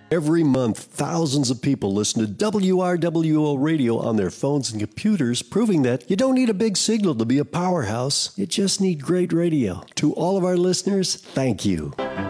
Every month, thousands of people listen to WRWO radio on their phones and computers, proving that you don't need a big signal to be a powerhouse. You just need great radio. To all of our listeners, thank you.